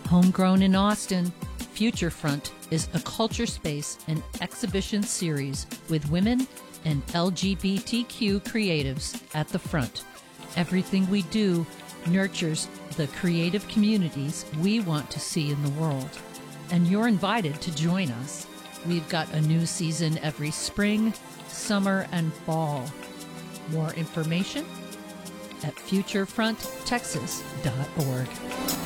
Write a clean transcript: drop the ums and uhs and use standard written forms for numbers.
Homegrown in Austin, Future Front is a culture space and exhibition series with women and LGBTQ creatives at the front. Everything we do nurtures the creative communities we want to see in the world. And you're invited to join us. We've got a new season every spring, summer, and fall. More information at futurefronttexas.org.